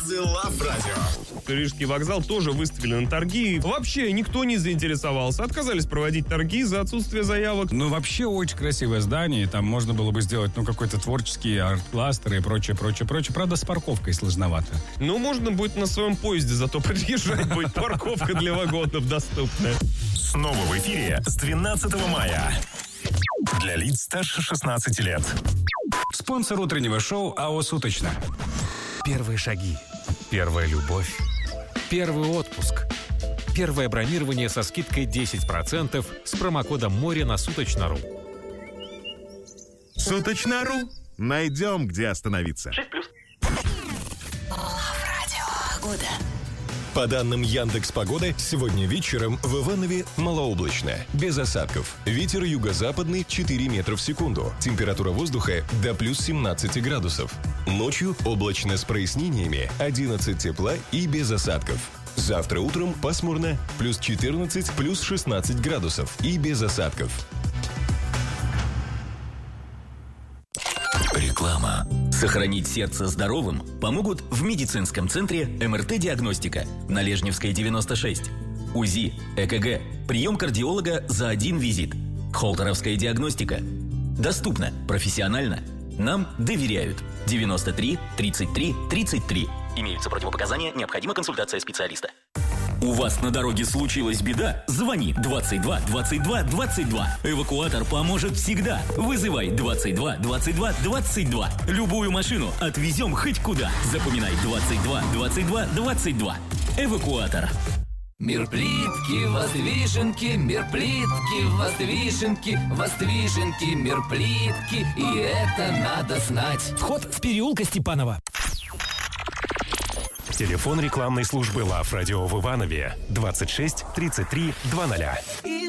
The Love Radio. Рижский вокзал тоже выставили на торги. Вообще никто не заинтересовался. Отказались проводить торги за отсутствие заявок. Ну, вообще очень красивое здание. Там можно было бы сделать, какой-то творческий арт-кластер и прочее. Правда, с парковкой сложновато. Ну, можно будет на своем поезде, зато приезжать будет парковка для вагонов доступная. Снова в эфире с 12 мая. Для лиц старше 16 лет. Спонсор утреннего шоу АО «Суточно». Первые шаги. Первая любовь. Первый отпуск. Первое бронирование со скидкой 10% с промокодом «Море» на Суточно.ру. Суточно.ру. Найдем, где остановиться. 6+. По данным Яндекс.Погоды, сегодня вечером в Иванове малооблачно, без осадков. Ветер юго-западный 4 метра в секунду. Температура воздуха до плюс 17 градусов. Ночью облачно с прояснениями, 11 тепла и без осадков. Завтра утром пасмурно, плюс 14, плюс 16 градусов и без осадков. Реклама. Сохранить сердце здоровым помогут в медицинском центре МРТ-диагностика на Лежневской, 96. УЗИ, ЭКГ, прием кардиолога за один визит. Холтеровская диагностика. Доступно, профессионально. Нам доверяют. 93 33 33. Имеются противопоказания, необходима консультация специалиста. У вас на дороге случилась беда? Звони 22 22 22. Эвакуатор поможет всегда. Вызывай 22 22 22. Любую машину отвезем хоть куда. Запоминай 22 22 22. Эвакуатор. Мир плитки, воздвиженки, мир плитки, воздвиженки, воздвиженки, мир плитки, и это надо знать. Вход в переулка Степанова. Телефон рекламной службы Love Radio в Иванове 26 33 00.